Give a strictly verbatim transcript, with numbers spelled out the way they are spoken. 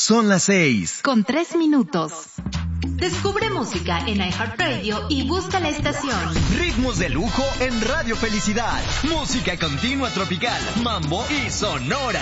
Son las seis. Con tres minutos. Descubre música en iHeartRadio y busca la estación. Ritmos de lujo en Radio Felicidad. Música continua tropical, mambo y sonora.